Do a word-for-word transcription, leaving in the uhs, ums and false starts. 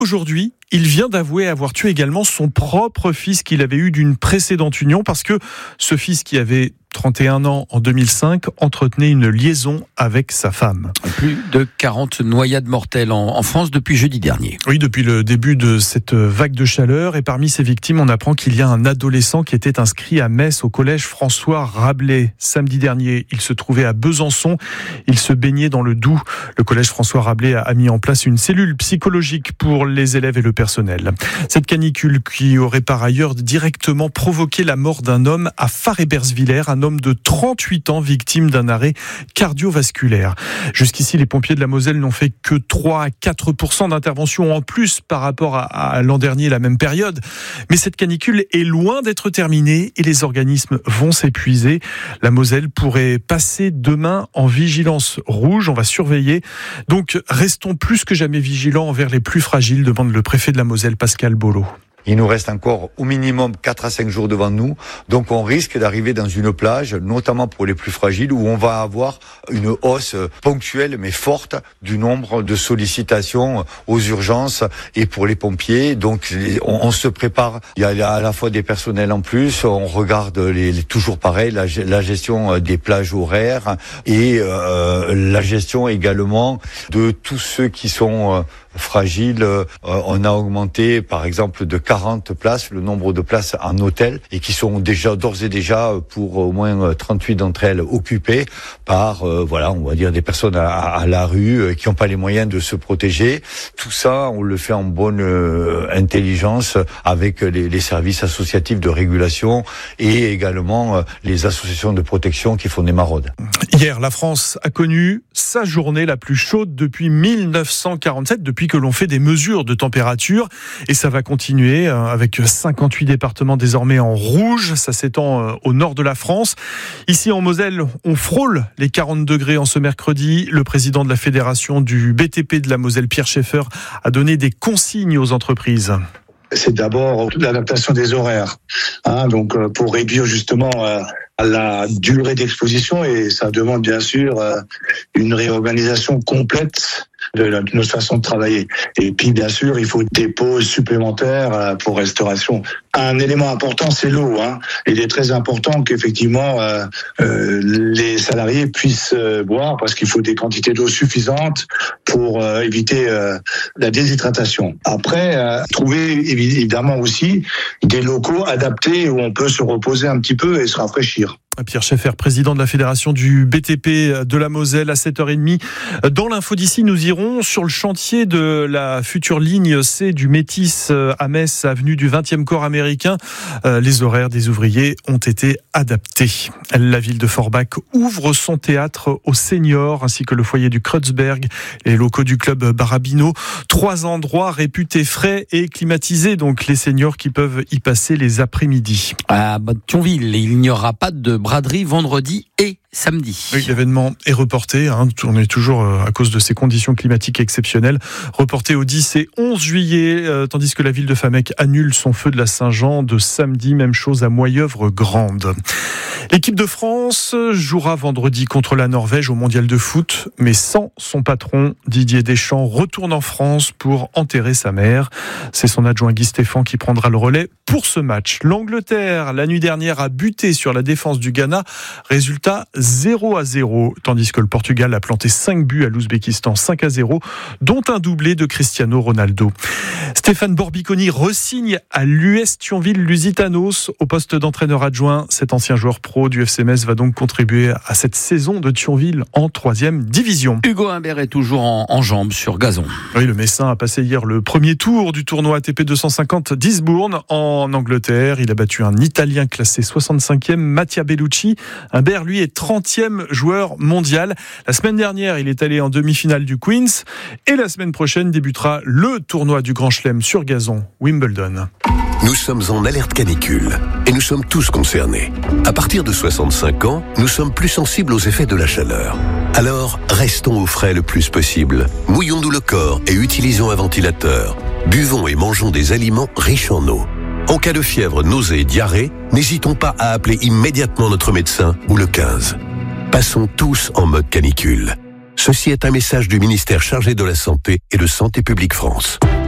Aujourd'hui, il vient d'avouer avoir tué également son propre fils qu'il avait eu d'une précédente union parce que ce fils qui avait trente et un ans en deux mille cinq entretenait une liaison avec sa femme. Plus de quarante noyades mortelles en, en France depuis jeudi dernier. Oui, depuis le début de cette vague de chaleur. Et parmi ces victimes, on apprend qu'il y a un adolescent qui était inscrit à Metz au collège François Rabelais. Samedi dernier, il se trouvait à Besançon. Il se baignait dans le Doubs. Le collège François Rabelais a mis en place une cellule psychologique pour les élèves et le personnel. Cette canicule qui aurait par ailleurs directement provoqué la mort d'un homme à Fare-Bersviller, un homme de trente-huit ans victime d'un arrêt cardiovasculaire. Jusqu'ici, les pompiers de la Moselle n'ont fait que trois à quatre pour cent d'intervention en plus par rapport à, à l'an dernier, la même période. Mais cette canicule est loin d'être terminée et les organismes vont s'épuiser. La Moselle pourrait passer demain en vigilance rouge. On va surveiller. Donc, restons plus que jamais vigilants envers les plus fragiles, demande le préfet de la Moselle, Pascal Bolo. Il nous reste encore au minimum quatre à cinq jours devant nous, donc on risque d'arriver dans une plage, notamment pour les plus fragiles, où on va avoir une hausse ponctuelle mais forte du nombre de sollicitations aux urgences et pour les pompiers. Donc on, on se prépare, il y a à la fois des personnels en plus, on regarde les, les toujours pareil, la, la gestion des plages horaires et euh, la gestion également de tous ceux qui sont euh, fragiles. Euh, on a augmenté par exemple de quarante places, le nombre de places en hôtel, et qui sont déjà d'ores et déjà pour au moins trente-huit d'entre elles occupées par, euh, voilà, on va dire des personnes à, à la rue euh, qui n'ont pas les moyens de se protéger. Tout ça, on le fait en bonne euh, intelligence avec les, les services associatifs de régulation et également euh, les associations de protection qui font des maraudes. Hier, la France a connu sa journée la plus chaude depuis mille neuf cent quarante-sept, depuis que l'on fait des mesures de température, et ça va continuer avec cinquante-huit départements désormais en rouge. Ça s'étend au nord de la France. Ici en Moselle, on frôle les quarante degrés en ce mercredi. Le président de la fédération du B T P de la Moselle, Pierre Schaeffer, a donné des consignes aux entreprises. C'est d'abord l'adaptation des horaires, hein, donc pour réduire justement euh, la durée d'exposition, et ça demande bien sûr euh, une réorganisation complète de notre façon de travailler. Et puis bien sûr, il faut des pauses supplémentaires euh, pour restauration. Un élément important, c'est l'eau. Hein. Il est très important qu'effectivement euh, euh, les salariés puissent euh, boire, parce qu'il faut des quantités d'eau suffisantes pour euh, éviter euh, la déshydratation. Après, euh, trouver évidemment aussi des locaux adaptés où on peut se reposer un petit peu et se rafraîchir. Pierre Schaeffer, président de la fédération du B T P de la Moselle, à sept heures trente. Dans l'info d'ici, nous irons sur le chantier de la future ligne C du Métis à Metz, avenue du vingtième corps américain. Les horaires des ouvriers ont été adaptés. La ville de Forbach ouvre son théâtre aux seniors, ainsi que le foyer du Kreuzberg, les locaux du club Barabino. Trois endroits réputés frais et climatisés, donc les seniors qui peuvent y passer les après-midi. À Thionville, il n'y aura pas de braderie vendredi et samedi. Oui, l'événement est reporté, hein, on est toujours euh, à cause de ces conditions climatiques exceptionnelles, reporté au dix et onze juillet, euh, tandis que la ville de Famec annule son feu de la Saint-Jean de samedi, même chose à Moyeuvre-Grande. L'équipe de France jouera vendredi contre la Norvège au mondial de foot, mais sans son patron. Didier Deschamps retourne en France pour enterrer sa mère. C'est son adjoint Guy Stéphane qui prendra le relais pour ce match. L'Angleterre, la nuit dernière, a buté sur la défense du Ghana. Résultat zéro à zéro, tandis que le Portugal a planté cinq buts à l'Ouzbékistan, cinq à zéro, dont un doublé de Cristiano Ronaldo. Stéphane Borbiconi re-signe à l'U S Thionville-Lusitanos au poste d'entraîneur adjoint. Cet ancien joueur pro du F C Metz va donc contribuer à cette saison de Thionville en troisième division. Hugo Humbert est toujours en, en jambes sur gazon. Oui, le Messin a passé hier le premier tour du tournoi A T P deux cent cinquante d'Eastbourne en Angleterre. Il a battu un Italien classé soixante-cinquième, Mattia Bellucci. Humbert, lui, est trentième joueur mondial. La semaine dernière, il est allé en demi-finale du Queen's. Et la semaine prochaine débutera le tournoi du Grand Chelem sur gazon, Wimbledon. Nous sommes en alerte canicule et nous sommes tous concernés. À partir de soixante-cinq ans, nous sommes plus sensibles aux effets de la chaleur. Alors, restons au frais le plus possible. Mouillons-nous le corps et utilisons un ventilateur. Buvons et mangeons des aliments riches en eau. En cas de fièvre, nausée et diarrhée, n'hésitons pas à appeler immédiatement notre médecin ou le quinze. Passons tous en mode canicule. Ceci est un message du ministère chargé de la Santé et de Santé publique France.